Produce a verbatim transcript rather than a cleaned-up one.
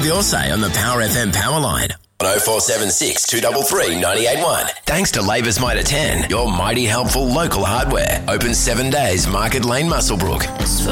your say on the Power F M Power Line. On oh four seven six, two three three, nine eight one. Thanks to Labour's Mitre ten, your mighty helpful local hardware. Open seven days, Market Lane, Muswellbrook.